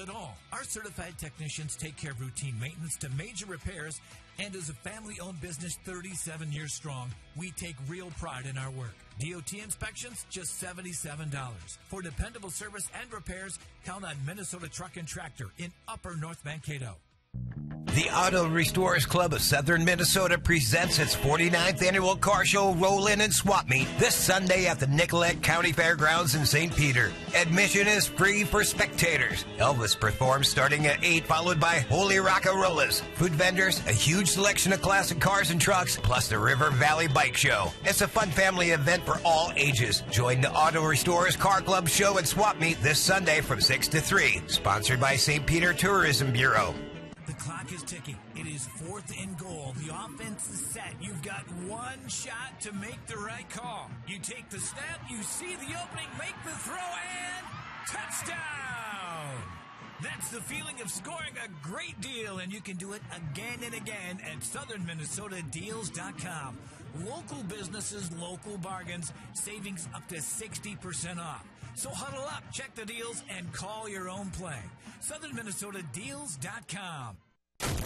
it all. Our certified technicians take care of routine maintenance to major repairs, and as a family-owned business 37 years strong, we take real pride in our work. DOT inspections, just $77. For dependable service and repairs, count on Minnesota Truck and Tractor in Upper North Mankato. The Auto Restorers Club of Southern Minnesota presents its 49th annual car show, Roll-In and Swap Meet this Sunday at the Nicollet County Fairgrounds in St. Peter. Admission is free for spectators. Elvis performs starting at 8, followed by Holy Rockarolas. Food vendors, a huge selection of classic cars and trucks, plus the River Valley Bike Show. It's a fun family event for all ages. Join the Auto Restorers Car Club show and swap meet this Sunday from 6 to 3. Sponsored by St. Peter Tourism Bureau. The clock is ticking. It is 4th and goal. The offense is set. You've got one shot to make the right call. You take the snap, you see the opening, make the throw, and touchdown! That's the feeling of scoring a great deal, and you can do it again and again at SouthernMinnesotaDeals.com. Local businesses, local bargains, savings up to 60% off. So huddle up, check the deals, and call your own play. SouthernMinnesotaDeals.com.